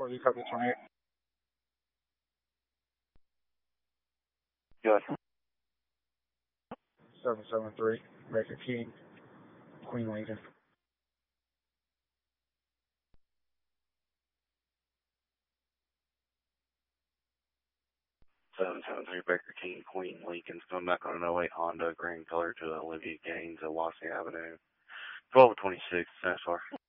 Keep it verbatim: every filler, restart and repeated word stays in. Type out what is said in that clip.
four, you copy twenty-eight. Good. seven seven three, Baker King, Queen Lincoln. seven seven three Baker King, Queen Lincoln's coming back on an oh eight Honda, green color to Olivia Gaines at Wassy Avenue. twelve twenty-six, that's far.